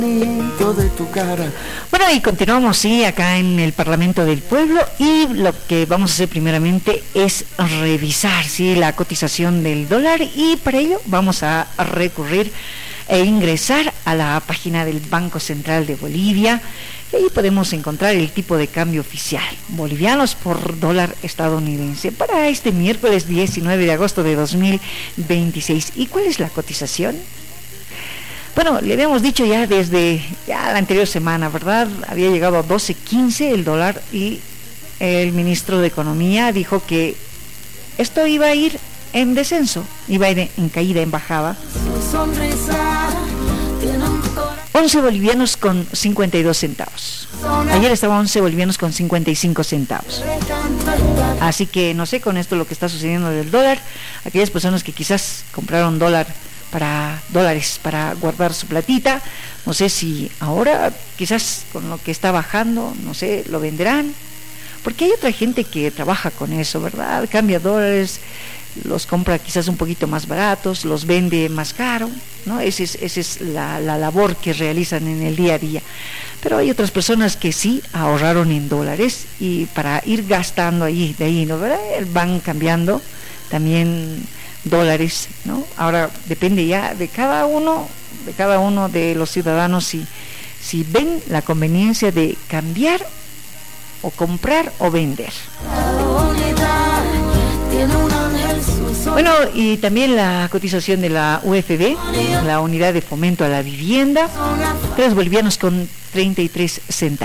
De tu cara. Bueno, y continuamos, sí, acá en el Parlamento del Pueblo, y lo que vamos a hacer primeramente es revisar, sí, la cotización del dólar, y para ello vamos a recurrir e ingresar a la página del Banco Central de Bolivia, y ahí podemos encontrar el tipo de cambio oficial, bolivianos por dólar estadounidense, para este miércoles 19 de agosto de 2026. ¿Y cuál es la cotización? Bueno, le habíamos dicho ya desde la anterior semana, ¿verdad? Había llegado a 12.15 el dólar, y el ministro de Economía dijo que esto iba a ir en descenso, iba a ir en caída, en bajada. 11 bolivianos con 52 centavos. Ayer estaba 11 bolivianos con 55 centavos. Así que no sé, con esto lo que está sucediendo del dólar, aquellas personas que quizás compraron dólares para guardar su platita, no sé si ahora quizás con lo que está bajando, no sé, lo venderán, porque hay otra gente que trabaja con eso, ¿verdad? Cambia dólares, los compra quizás un poquito más baratos, los vende más caro, ¿no? Esa es la labor que realizan en el día a día. Pero hay otras personas que sí ahorraron en dólares, y para ir gastando ahí, de ahí, ¿no? ¿Verdad? Van cambiando también dólares, ¿no? Ahora depende ya de cada uno de los ciudadanos si ven la conveniencia de cambiar o comprar o vender. Bueno, y también la cotización de la UFB, la Unidad de Fomento a la Vivienda, 3 bolivianos con 33 centavos.